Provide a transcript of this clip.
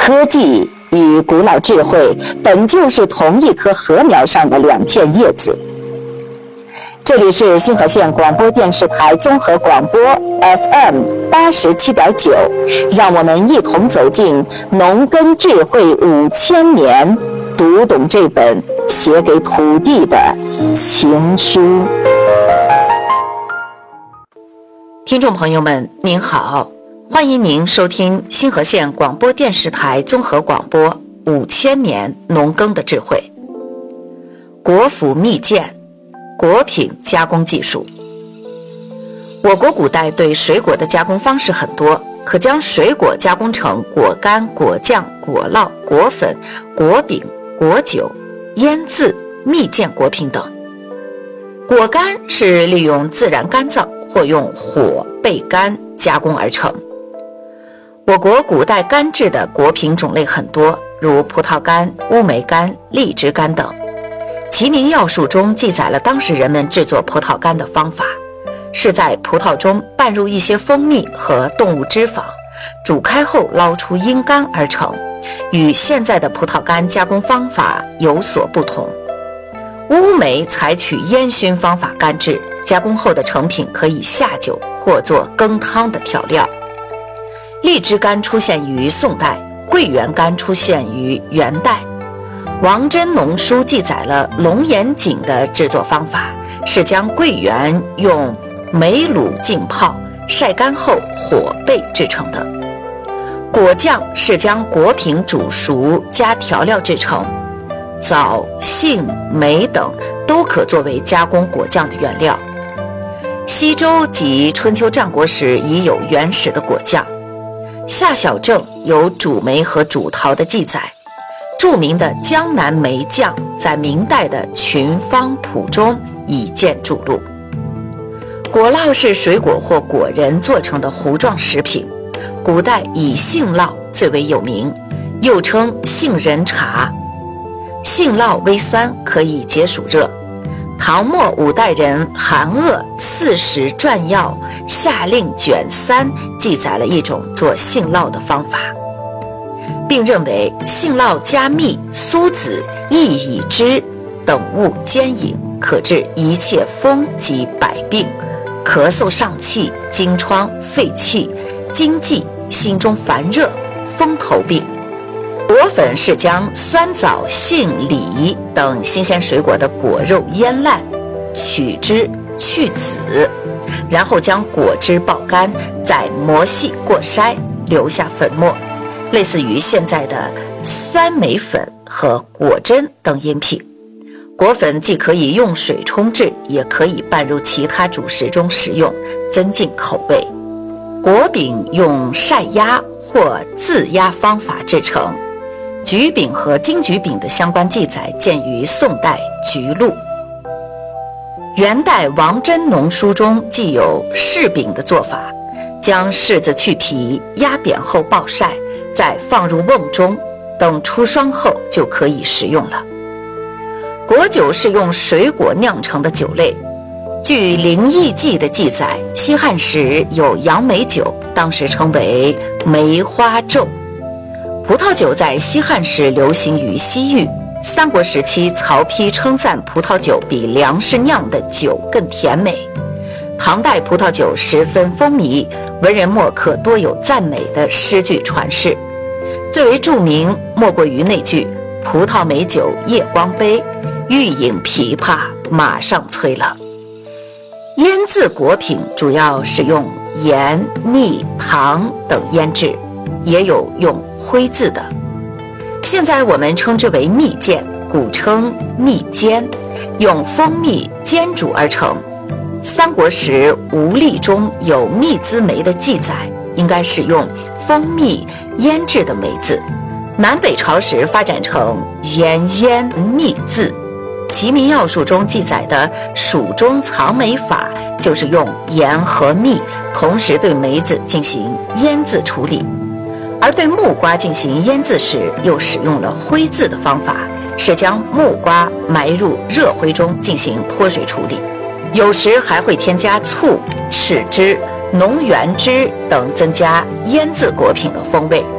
科技与古老智慧本就是同一棵禾苗上的两片叶子。这里是星河县广播电视台综合广播 FM87.9，让我们一同走进农耕智慧5000年，读懂这本写给土地的情书。听众朋友们您好，欢迎您收听星河县广播电视台综合广播5000年农耕的智慧。国府蜜饯，果品加工技术。我国古代对水果的加工方式很多，可将水果加工成果干、果酱、果酪、果粉、果饼、果酒、腌渍、蜜饯果品等。果干是利用自然干燥或用火焙干加工而成。我国古代干制的果品种类很多，如葡萄干、乌梅干、荔枝干等。齐民要术中记载了当时人们制作葡萄干的方法，是在葡萄中拌入一些蜂蜜和动物脂肪，煮开后捞出阴干而成，与现在的葡萄干加工方法有所不同。乌梅采取烟熏方法干制，加工后的成品可以下酒或做羹汤的调料。荔枝干出现于宋代，桂圆干出现于元代。王真农书记载了龙眼井的制作方法，是将桂圆用梅卤浸泡，晒干后火焙制成的。果酱是将果品煮熟加调料制成，枣、杏、梅等都可作为加工果酱的原料。西周及春秋战国时已有原始的果酱。夏小正有煮梅和煮桃的记载，著名的江南梅酱在明代的群芳谱中已见注录。果酪是水果或果仁做成的糊状食品，古代以杏酪最为有名，又称杏仁茶。杏酪微酸，可以解暑热。唐末5代人韩鄂《4时传要夏令卷3》记载了一种做杏酪的方法，并认为杏酪加蜜、苏子、薏苡汁等物煎饮，可治一切风及百病，咳嗽上气、惊疮、肺气、惊悸、心中烦热、风头病。果粉是将酸枣、杏、梨等新鲜水果的果肉腌烂，取汁去籽，然后将果汁爆干，再磨细过筛，留下粉末，类似于现在的酸梅粉和果珍等饮品。果粉既可以用水冲制，也可以拌入其他主食中食用，增进口味。果饼用晒压或自压方法制成，橘饼和金桔饼的相关记载见于宋代《橘录》。元代王真农书中既有柿饼的做法，将柿子去皮，压扁后暴晒，再放入瓮中，等出霜后就可以食用了。果酒是用水果酿成的酒类，据《灵异记》的记载，西汉时有杨梅酒，当时称为梅花咒。葡萄酒在西汉时流行于西域，三国时期曹丕称赞葡萄酒比粮食酿的酒更甜美。唐代葡萄酒十分风靡，文人墨客多有赞美的诗句传世，最为著名莫过于那句葡萄美酒夜光杯，欲饮琵琶马上催了。腌渍果品主要是用盐、蜜、糖等腌制，也有用灰渍的。现在我们称之为蜜饯，古称蜜饯，用蜂蜜煎煮而成。三国时吴历中有蜜滋梅的记载，应该是用蜂蜜腌制的梅子。南北朝时发展成盐腌蜜渍。齐民要术中记载的蜀中藏梅法，就是用盐和蜜同时对梅子进行腌渍处理，而对木瓜进行腌渍时又使用了灰渍的方法，是将木瓜埋入热灰中进行脱水处理，有时还会添加醋、豉汁、浓原汁等，增加腌渍果品的风味。